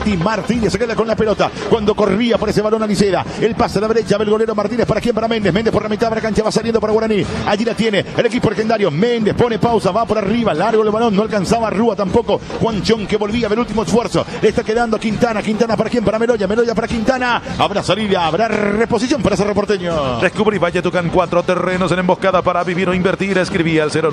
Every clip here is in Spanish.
Martínez se queda con la pelota cuando corría por ese balón Aliceda. El pase a la derecha, ve el golero Martínez. ¿Para quién? Para Méndez. Méndez por la mitad de la cancha va saliendo para Guaraní. Allí la tiene el equipo legendario. Méndez pone pausa, va por arriba, largo el balón, no alcanzaba Rúa tampoco. Juanchón que volvía del último esfuerzo. Le está quedando a Quintana. Quintana para quién? Para Meroya. Meroya para Quintana. Habrá salida, habrá reposición para Cerro Porteño. Descubrí Valletucán 4 terrenos en emboscada para vivir o invertir. Escribí al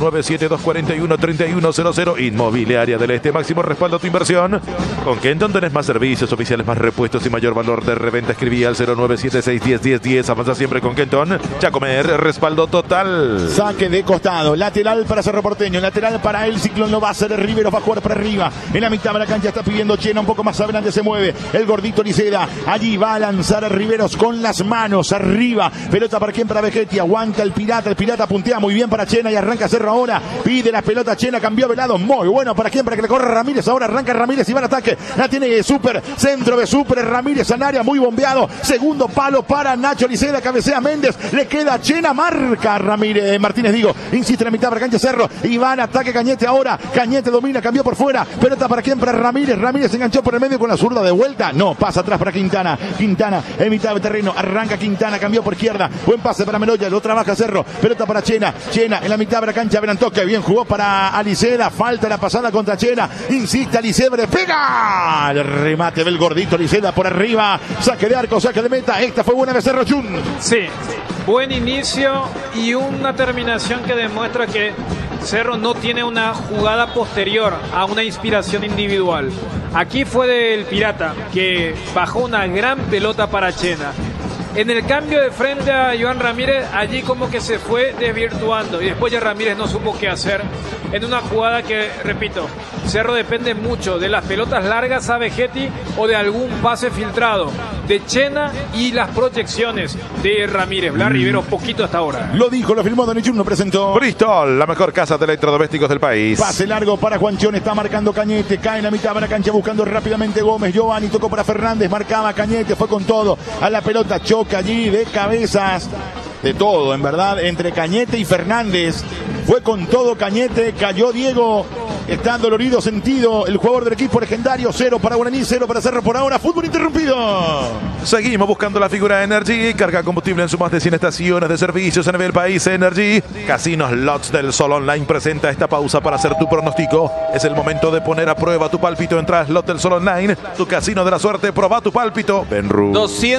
097-241-3100. Inmobiliaria del Este, máximo respaldo a tu inversión. Con Kenton tenés más servicios oficiales, más repuestos y mayor valor de reventa. Escribí al 097-610-1010. Avanza siempre con Kenton. Chacomer, respaldo total. Saque de costado, lateral para Cerro Porteño, lateral para el Ciclón. Lo va a hacer Riveros, va a jugar para arriba. En la mitad de la cancha está pidiendo Chena, un poco más adelante se mueve el gordito Liceda. Allí va a lanzar a Riveros con las manos arriba. Pelota para quién? Para Vegetti. Aguanta el Pirata puntea muy bien para Chena y arranca Cerro ahora. Pide la pelota Chena, cambió Velado. Muy bueno para quién? Para que le corra Ramírez. Ahora arranca Ramírez y va al ataque. La tiene Super, centro de Super, Ramírez en área, muy bombeado. Segundo palo para Nacho Liceda, cabecea Méndez. Le queda Chena, marca Ramírez. Martínez, insiste en la mitad para cancha Cerro. Y va al ataque Cañete ahora. Cañete domina, cambió por fuera. Pelota para quién? Para Ramírez. Ramírez se enganchó por el medio con la zurda de vuelta. No, pasa atrás para Quintana. Quintana en mitad de terreno. Arranca Quintana, cambió por izquierda. Buen pase para Meroya, lo trabaja Cerro. Pelota para Chena. Chena en la mitad de la cancha. Berantoque, bien jugó para Aliceda. Falta la pasada contra Chena. Insiste Aliceda, le pega. El remate del gordito Liceda por arriba. Saque de arco, saque de meta. Esta fue buena de Cerro Chun. Sí, buen inicio y una terminación que demuestra que Cerro no tiene una jugada posterior a una inspiración individual. Aquí fue del Pirata, que bajó una gran pelota para Chena. En el cambio de frente a Joan Ramírez, allí como que se fue desvirtuando y después ya Ramírez no supo qué hacer en una jugada que, repito, Cerro depende mucho de las pelotas largas a Vegetti o de algún pase filtrado de Chena y las proyecciones de Ramírez. Blas Riveros, poquito hasta ahora. Lo dijo, lo firmó Don Ichun, lo presentó. Bristol, la mejor casa de electrodomésticos del país. Pase largo para Juanchón, está marcando Cañete, cae en la mitad de la cancha buscando rápidamente Gómez. Giovanni tocó para Fernández, marcaba Cañete, fue con todo a la pelota, choca allí de cabezas, de todo en verdad, entre Cañete y Fernández. Fue con todo Cañete, cayó Diego. Está dolorido, sentido el jugador del equipo legendario. 0 para Guaraní, 0 para Cerro por ahora. Fútbol interrumpido. Seguimos buscando la figura Energy. Carga combustible en sus más de 100 estaciones de servicios a nivel país. Energy. Casinos Lots del Sol Online presenta esta pausa para hacer tu pronóstico. Es el momento de poner a prueba tu pálpito. Entra a Slots del Sol Online, tu casino de la suerte. Proba tu pálpito. Benru.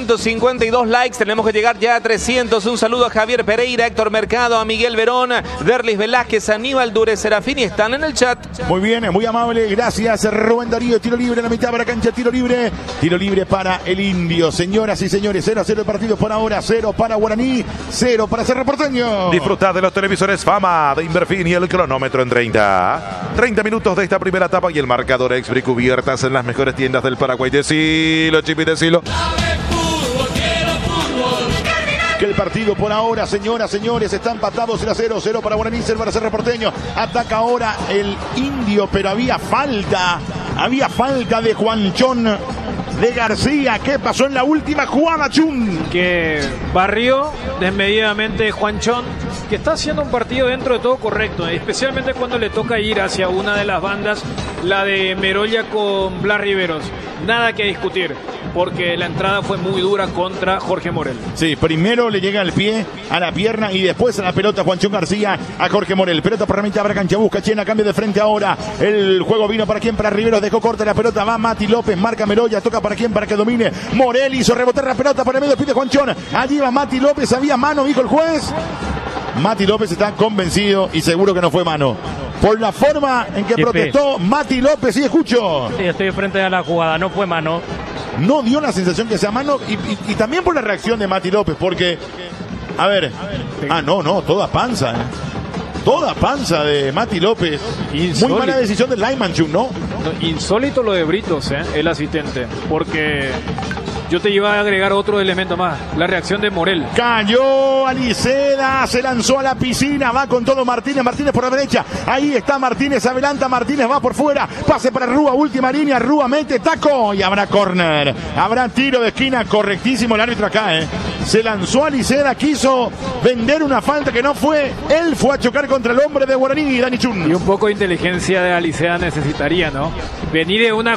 252 likes. Tenemos que llegar ya a 300. Un saludo a Javier Pereira, Héctor Mercado, a Miguel Verón, Derlis Velázquez, Aníbal Dure Serafini. Están en el chat. Muy bien, muy amable, gracias Rubén Darío. Tiro libre en la mitad de la cancha, tiro libre para el Indio. Señoras y señores, 0-0 el partido por ahora. 0 para Guaraní, 0 para Cerro Porteño. Disfruta de los televisores Fama de Inverfin y el cronómetro en 30 minutos de esta primera etapa y el marcador Exbri cubiertas en las mejores tiendas del Paraguay. Decilo, Chipi, decilo. Que el partido por ahora, señoras, señores, está empatado 0-0, 0 para Guaraní, 0 para Cerro Porteño. Ataca ahora el Indio, pero había falta de Juanchón de García. ¿Qué pasó en la última jugada, Chun? Que barrió desmedidamente Juanchón, que está haciendo un partido dentro de todo correcto, especialmente cuando le toca ir hacia una de las bandas, la de Meroya con Blas Riveros. Nada que discutir, porque la entrada fue muy dura contra Jorge Morel. Sí, primero le llega al pie, a la pierna y después a la pelota Juanchón García a Jorge Morel. Pelota para mitad para cancha, busca Chena, cambio de frente ahora. El juego vino para quién, para Riveros, dejó corta la pelota, va Mati López, marca Meroya, toca para quién, para que domine. Morel hizo rebotar la pelota por el medio, pide Juanchón. Allí va Mati López, había mano, dijo el juez. Mati López está convencido y seguro que no fue mano. Por la forma en que protestó Mati López, sí, escucho. Sí, estoy frente a la jugada, no fue mano. No dio la sensación que sea mano y también por la reacción de Mati López, porque, a ver, no, toda panza, Toda panza de Mati López. Insólito. Muy mala decisión del lineman, ¿no? Insólito lo de Britos, el asistente, porque yo te iba a agregar otro elemento más, la reacción de Morel. Cayó Aliceda, se lanzó a la piscina, va con todo Martínez por la derecha, ahí está Martínez, adelanta Martínez, va por fuera, pase para Rúa, última línea, Rúa mete taco y habrá córner, habrá tiro de esquina, correctísimo el árbitro acá, Se lanzó Aliceda, quiso vender una falta que no fue, él fue a chocar contra el hombre de Guaraní, Dani Chun. Y un poco de inteligencia de Aliceda necesitaría, ¿no? Venir de una